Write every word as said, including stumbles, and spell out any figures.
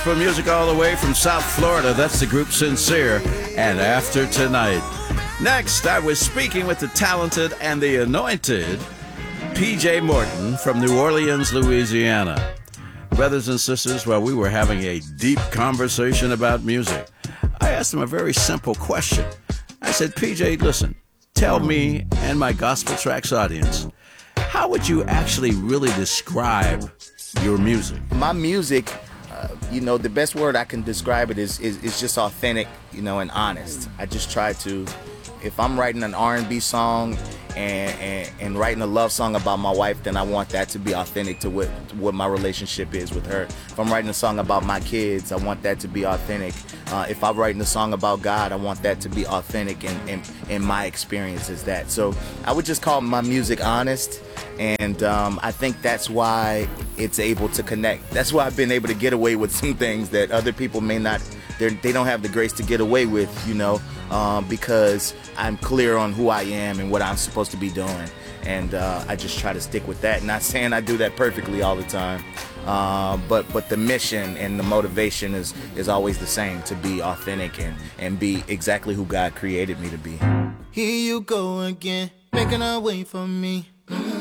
For music all the way from South Florida, that's the group Sincere and After Tonight. Next, I was speaking with the talented and the anointed P J Morton from New Orleans, Louisiana. Brothers and sisters, while we were having a deep conversation about music, I asked him a very simple question. I said, P J, listen, tell me and my Gospel Tracks audience, how would you actually really describe your music? My music, uh, you know, the best word I can describe it is, is is just authentic, you know, and honest. I just try to, if I'm writing an R and B song and, and, and writing a love song about my wife, then I want that to be authentic to what, what my relationship is with her. If I'm writing a song about my kids, I want that to be authentic. Uh, if I'm writing a song about God, I want that to be authentic in, in, in my experience as that. So I would just call my music honest, and um, I think that's why it's able to connect. That's why I've been able to get away with some things that other people may not, they don't have the grace to get away with, you know, um, because I'm clear on who I am and what I'm supposed to be doing. And uh, I just try to stick with that. Not saying I do that perfectly all the time, uh, but but the mission and the motivation is is always the same, to be authentic and, and be exactly who God created me to be. Here you go again, making a way for me.